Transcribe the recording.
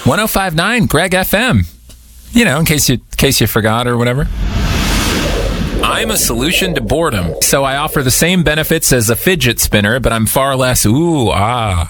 105.9 Greg FM. You know, in case you forgot or whatever. I'm a solution to boredom, so I offer the same benefits as a fidget spinner, but I'm far less ooh, ah.